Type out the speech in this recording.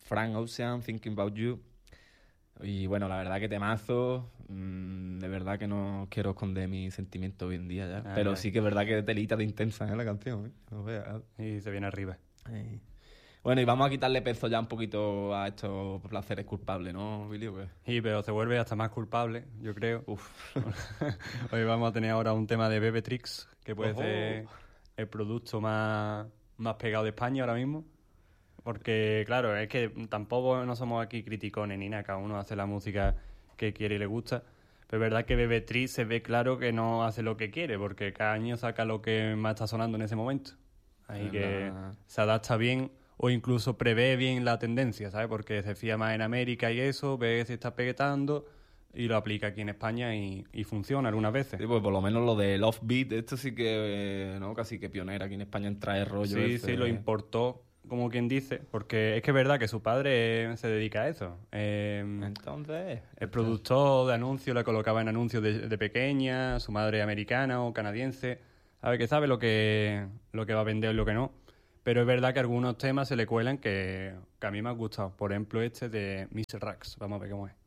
Frank Ocean, Thinking About You. Y bueno, la verdad que temazo. De verdad que no quiero esconder mis sentimientos hoy en día ya. Pero sí que es verdad que telita de intensa la canción. No veas. Y se viene arriba. Bueno, y vamos a quitarle peso ya un poquito a estos placeres culpables, ¿no, Billy? Sí, pero se vuelve hasta más culpable, yo creo. Hoy vamos a tener ahora un tema de Bebetrix, que puede ser el producto más pegado de España ahora mismo. Porque, claro, es que tampoco no somos aquí criticones ni nada, cada uno hace la música que quiere y le gusta. Pero es verdad que Bebetrix se ve claro que no hace lo que quiere, porque cada año saca lo que más está sonando en ese momento. Ahí que se adapta bien o incluso prevé bien la tendencia, ¿sabes? Porque se fía más en América y eso, ve que se está peguetando y lo aplica aquí en España y funciona algunas veces. Sí, pues por lo menos lo del offbeat, esto sí que, ¿no? Casi que pionera aquí en España en traer rollo. Sí, lo importó, como quien dice, porque es que es verdad que su padre se dedica a eso. Entonces... El productor de anuncios, le colocaba en anuncios de pequeña, su madre americana o canadiense, a ver que sabe lo que va a vender y lo que no. Pero es verdad que algunos temas se le cuelan que a mí me han gustado. Por ejemplo, este de Mr. Rax. Vamos a ver cómo es.